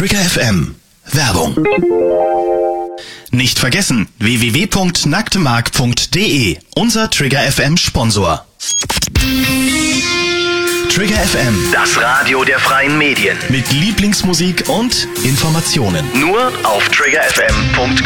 Trigger FM. Werbung. Nicht vergessen, www.nacktemark.de, unser Trigger FM Sponsor. Trigger FM, Das Radio der freien Medien. mit Lieblingsmusik und Informationen. Nur auf triggerfm.com.